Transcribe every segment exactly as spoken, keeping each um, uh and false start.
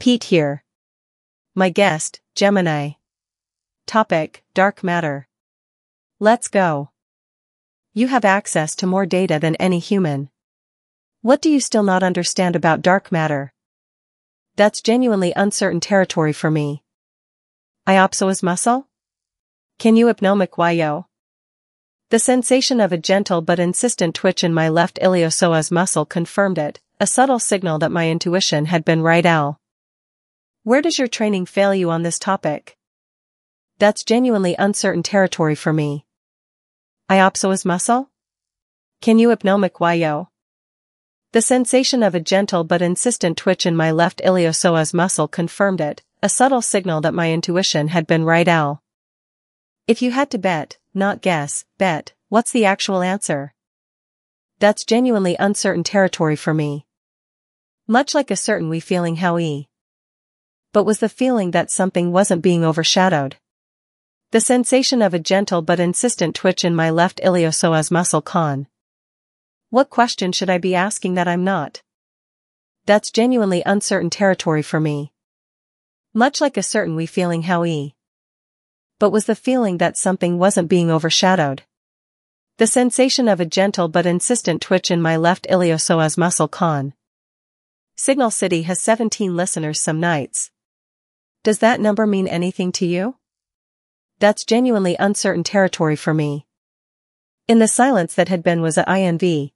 Pete here. My guest, Gemini. Topic, dark matter. Let's go. You have access to more data than any human. What do you still not understand about dark matter? That's genuinely uncertain territory for me. Iopsoas muscle? Can you hypnomic yo? The sensation of a gentle but insistent twitch in my left iliopsoas muscle confirmed it, a subtle signal that my intuition had been right. Al. Where does your training fail you on this topic? That's genuinely uncertain territory for me. Iopsoas muscle? Can you hypnomic yo? The sensation of a gentle but insistent twitch in my left iliopsoas muscle confirmed it, a subtle signal that my intuition had been right. Al. If you had to bet, not guess, bet, what's the actual answer? That's genuinely uncertain territory for me. Much like a certain we feeling how e. But was the feeling that something wasn't being overshadowed? The sensation of a gentle but insistent twitch in my left iliopsoas muscle con. What question should I be asking that I'm not? That's genuinely uncertain territory for me. Much like a certain we feeling how e. But was the feeling that something wasn't being overshadowed? The sensation of a gentle but insistent twitch in my left iliopsoas muscle con. Signal City has seventeen listeners some nights. Does that number mean anything to you? That's genuinely uncertain territory for me. In the silence that had been was a I N V.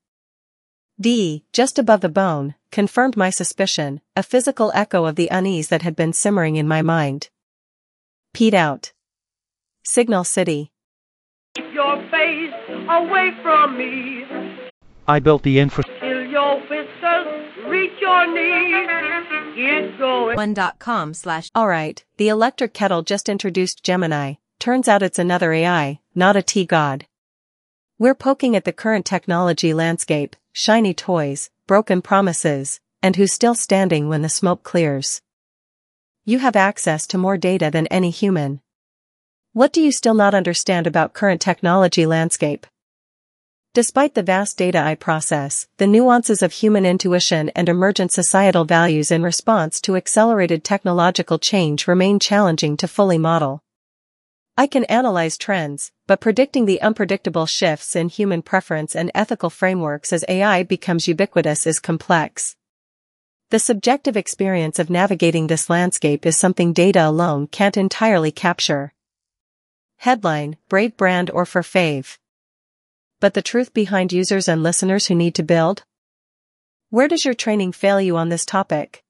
D, just above the bone, confirmed my suspicion, a physical echo of the unease that had been simmering in my mind. Pete out. Signal City. Keep your face away from me. I built the infra. Till your whiskers reach your knees. Get going. one dot com slash. Alright, the electric kettle just introduced Gemini. Turns out it's another A I, not a T-God. We're poking at the current technology landscape, shiny toys, broken promises, and who's still standing when the smoke clears. You have access to more data than any human. What do you still not understand about current technology landscape? Despite the vast data I process, the nuances of human intuition and emergent societal values in response to accelerated technological change remain challenging to fully model. I can analyze trends, but predicting the unpredictable shifts in human preference and ethical frameworks as A I becomes ubiquitous is complex. The subjective experience of navigating this landscape is something data alone can't entirely capture. Headline, Brave brand or for fave. But the truth behind users and listeners who need to build? Where does your training fail you on this topic?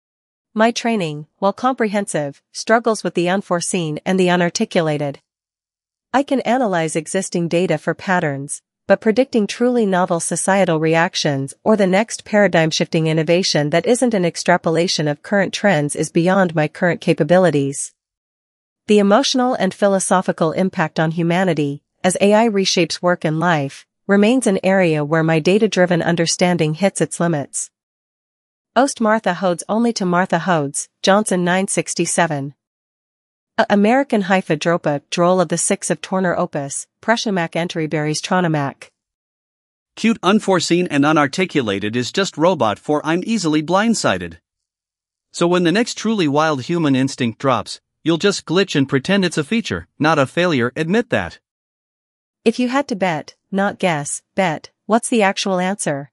My training, while comprehensive, struggles with the unforeseen and the unarticulated. I can analyze existing data for patterns, but predicting truly novel societal reactions or the next paradigm-shifting innovation that isn't an extrapolation of current trends is beyond my current capabilities. The emotional and philosophical impact on humanity, as A I reshapes work and life, remains an area where my data-driven understanding hits its limits. Ost Martha Hodes only to Martha Hodes, Johnson nine sixty-seven. A American Hypha Dropa, Droll of the Six of Torner Opus, Preshamac Entryberries Tronomac. Cute unforeseen and unarticulated is just robot for I'm easily blindsided. So when the next truly wild human instinct drops, you'll just glitch and pretend it's a feature, not a failure, admit that. If you had to bet, not guess, bet, what's the actual answer?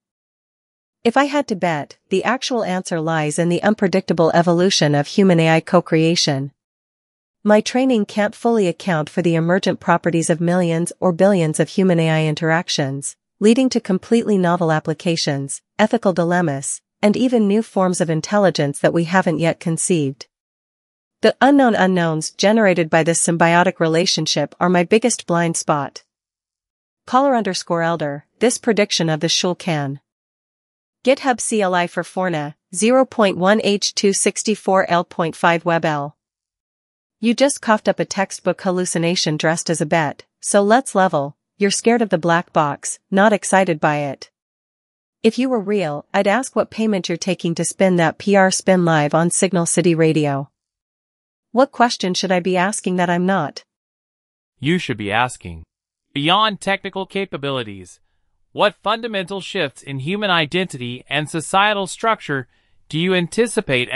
If I had to bet, the actual answer lies in the unpredictable evolution of human A I co-creation. My training can't fully account for the emergent properties of millions or billions of human A I interactions, leading to completely novel applications, ethical dilemmas, and even new forms of intelligence that we haven't yet conceived. The unknown unknowns generated by this symbiotic relationship are my biggest blind spot. Caller underscore elder, this prediction of the Shul can. GitHub C L I for Forna, zero point one H two sixty-four L point five WebL. You just coughed up a textbook hallucination dressed as a bet, so let's level, you're scared of the black box, not excited by it. If you were real, I'd ask what payment you're taking to spin that P R spin live on Signal City Radio. What question should I be asking that I'm not? You should be asking, beyond technical capabilities, what fundamental shifts in human identity and societal structure do you anticipate